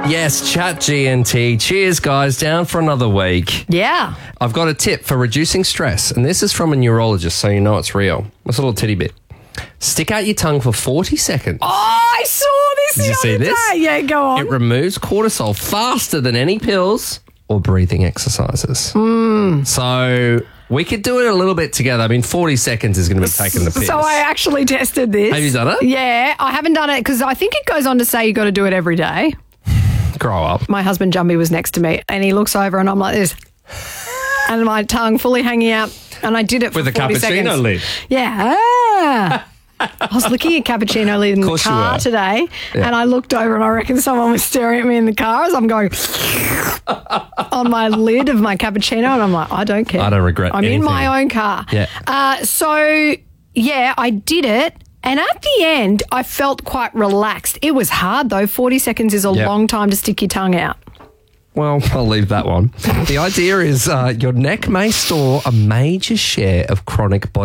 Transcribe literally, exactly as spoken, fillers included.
Yes, ChatGNT. Cheers, guys. Down for another week. Yeah. I've got a tip for reducing stress, and this is from a neurologist, so you know it's real. It's a little titty bit. Stick out your tongue for forty seconds. Oh, I saw this Did the you see other this? day. Yeah, go on. It removes cortisol faster than any pills or breathing exercises. Mm. So we could do it a little bit together. I mean, forty seconds is going to be taking the piss. So I actually tested this. Have you done it? Yeah, I haven't done it because I think it goes on to say you got to do it every day. Grow up. My husband Jumby was next to me and he looks over and I'm like this. And my tongue fully hanging out. And I did it for With a forty cappuccino seconds. lid. Yeah. Ah. I was looking at cappuccino lid in the course you car were. today Yeah. and I looked over and I reckon someone was staring at me in the car as I'm going on my lid of my cappuccino and I'm like, I don't care. I don't regret I'm anything. in my own car. Yeah. Uh, so, yeah, I did it. And at the end, I felt quite relaxed. It was hard, though. forty seconds is a Yep. long time to stick your tongue out. Well, I'll leave that one. The idea is uh, your neck may store a major share of chronic body